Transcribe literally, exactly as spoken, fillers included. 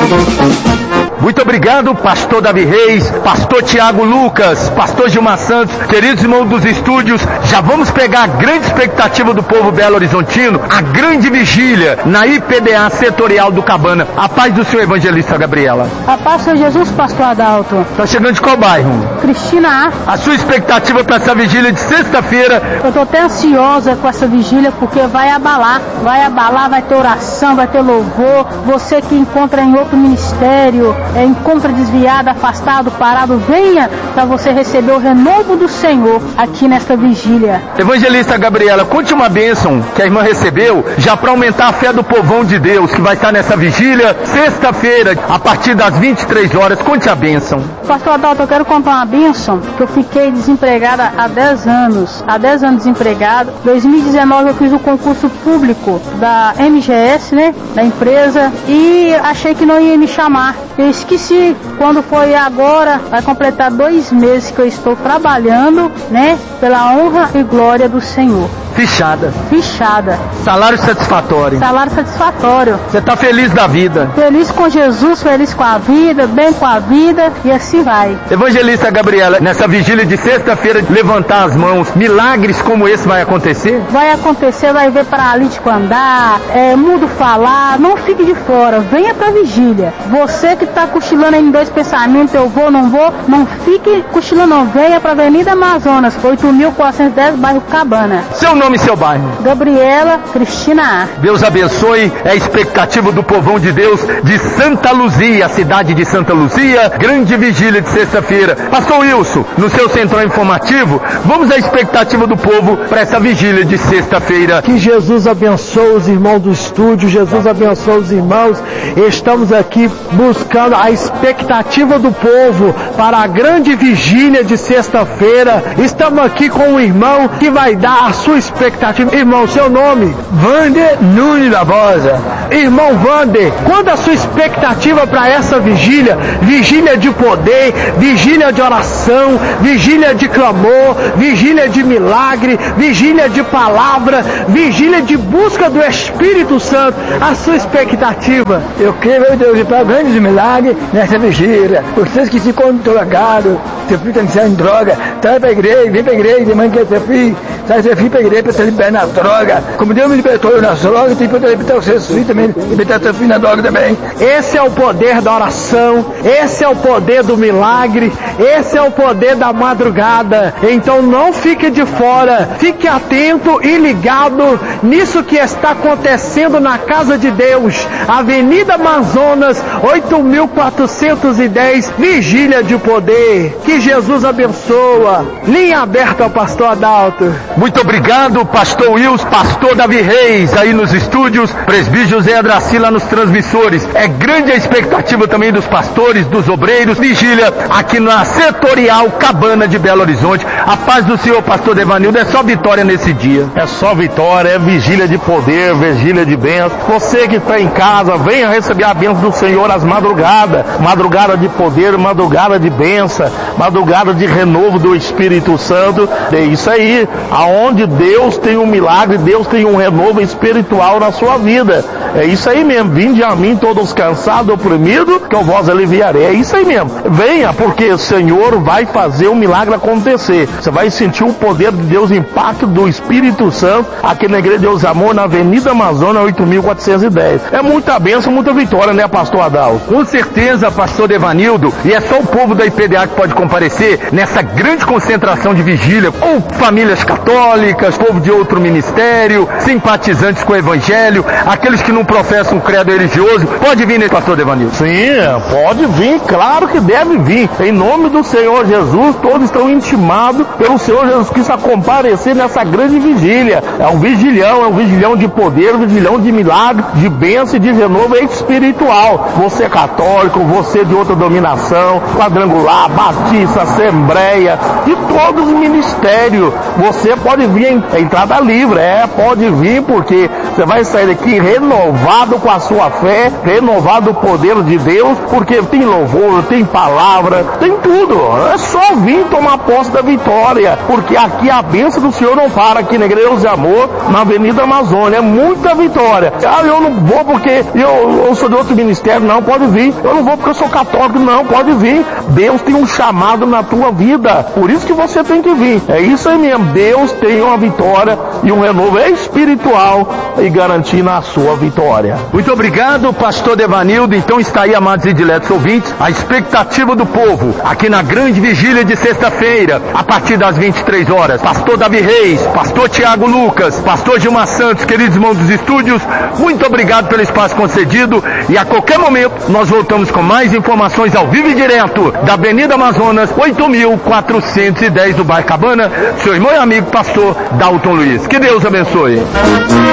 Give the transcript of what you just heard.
Muito obrigado, pastor Davi Reis, pastor Tiago Lucas, pastor Gilmar Santos, queridos irmãos dos estúdios. Já vamos pegar a grande expectativa do povo Belo Horizontino, a grande vigília na I P D A setorial do Cabana. A paz do senhor evangelista Gabriela. A paz do Senhor Jesus, pastor Adalto. Tá chegando de qual bairro? Cristina A. A sua expectativa para essa vigília de sexta-feira? Eu tô até ansiosa com essa vigília, porque vai abalar, vai abalar, vai ter oração, vai ter louvor. Você que encontra em outro ministério, é, encontra desviado, afastado, parado, venha para você receber o renovo do Senhor aqui nesta vigília. Evangelista Gabriela, conte uma bênção que a irmã recebeu, já para aumentar a fé do povão de Deus, que vai estar nessa vigília, sexta-feira, a partir das vinte e três horas. Conte a bênção. Pastor Adalto, eu quero contar uma bênção, que eu fiquei desempregada há dez anos, há dez anos desempregado. Em dois mil e dezenove eu fiz o concurso público da M G S, né, da empresa, e achei que não ia me chamar. Eu esqueci. Quando foi agora, vai completar dois meses que eu estou trabalhando, né, pela honra e glória do Senhor. Fichada. Fichada. Salário satisfatório. Salário satisfatório. Você está feliz da vida? Feliz com Jesus, feliz com a vida, bem com a vida, e assim vai. Evangelista Gabriela, nessa vigília de sexta-feira, levantar as mãos, milagres como esse vai acontecer? Vai acontecer, vai ver paralítico andar, é, mudo falar, não fique de fora, venha pra vigília. Você que está cochilando em dois pensamentos, eu vou, não vou, não fique cochilando, não. Venha pra Avenida Amazonas, oito mil quatrocentos e dez, bairro Cabana. Seu nome e seu bairro? Gabriela Cristina A. Deus abençoe, é a expectativa do povão de Deus de Santa Luzia, a cidade de Santa Luzia, grande vigília de sexta-feira. Pastor Wilson, no seu central informativo, vamos à expectativa do povo para essa vigília de sexta-feira. Que Jesus abençoe os irmãos do estúdio, Jesus abençoe os irmãos. Estamos aqui buscando a expectativa do povo para a grande vigília de sexta-feira. Estamos aqui com um irmão que vai dar a sua expectativa. Irmão, seu nome? Vander Nunes Barbosa. Irmão Vander, qual a sua expectativa para essa vigília? Vigília de poder, vigília de oração, vigília de clamor, vigília de milagre, vigília de palavra, vigília de busca do Espírito Santo. A sua expectativa? Eu creio, meu Deus, para grandes milagres nessa vigília. Vocês que se encontram drogados, seu filho está iniciando em droga, sai para a igreja, vem para a igreja, mãe quer ser filho, sai seu filho para a igreja para ser liberto na droga. Como Deus me libertou nas drogas, tem que libertar os seus filhos também, libertar seu filho na droga também. Esse é o poder da oração, esse é o poder do milagre, esse é o poder da madrugada. Então não fique de fora, fique atento e ligado nisso que está acontecendo na casa de Deus, Avenida Amazonas, oito mil quatrocentos e dez, vigília de poder. Que Jesus abençoa. Linha aberta ao pastor Adalto. Muito obrigado, pastor Wilson, pastor Davi Reis, aí nos estúdios, presbítero José Adraci lá nos transmissores. É grande a expectativa também dos pastores, dos obreiros, vigília aqui na setorial Cabana de Belo Horizonte. A paz do Senhor, pastor Devanildo, é só vitória nesse dia. É só vitória, é vigília de poder, vigília de bênção. Você que está em casa, venha receber a bênção do Senhor às madrugadas, madrugada de poder, madrugada de bênção, madrugada de renovo do Espírito Santo. É isso aí, aonde Deus tem um milagre, Deus tem um renovo espiritual na sua vida. É isso aí mesmo, vinde a mim todos cansados, oprimidos, que eu vos aliviarei. É isso aí mesmo, venha, porque o Senhor vai fazer um milagre acontecer. Você vai sentir o poder de Deus, o impacto do Espírito Santo aqui na Igreja de Deus Amor, na Avenida Amazonas, oito mil quatrocentos e dez. É muita bênção, muita vitória, né, pastor Adalto? Com certeza, pastor Devanildo, e é só o povo da I P D A que pode comparecer nessa grande concentração de vigília, ou famílias católicas, povo de outro ministério, simpatizantes com o Evangelho, aqueles que não professam um credo religioso. Pode vir, né, pastor Devanildo? Sim, pode vir, claro que deve vir. Em nome do Senhor Jesus, todos estão intimados pelo Senhor Jesus Cristo a comparecer nessa grande vigília. É um vigilhão, é um vigilhão de poder, um vigilhão de milagre, de bênção e de renovo espiritual. Você é católico, você de outra dominação, quadrangular, batista, assembleia, de todos os ministérios, você pode vir em entrada livre, é, pode vir, porque Você vai sair daqui renovado com a sua fé, renovado o poder de Deus, porque tem louvor, tem palavra, tem tudo. É só vir tomar posse da vitória, porque aqui a bênção do Senhor não para, aqui na Igreja de Amor, na Avenida Amazônia. É muita vitória. Ah, eu não vou porque eu, eu sou de outro ministério. Não, pode vir. Eu não vou porque eu sou católico. Não, pode vir. Deus tem um chamado na tua vida. Por isso que você tem que vir. É isso aí mesmo. Deus tem uma vitória e um renovo espiritual e garantindo a sua vitória. Muito obrigado, pastor Devanildo. Então está aí, amados e diletos ouvintes, a expectativa do povo aqui na grande vigília de sexta-feira, a partir das vinte e três horas. Pastor Davi Reis, pastor Tiago Lucas, pastor Gilmar Santos, queridos irmãos dos estúdios, muito obrigado pelo espaço concedido e a qualquer momento nós voltamos com mais informações ao vivo e direto da Avenida Amazonas, oito mil quatrocentos e dez do bairro Cabana, seu irmão e amigo pastor Dalton Luiz. Que Deus abençoe.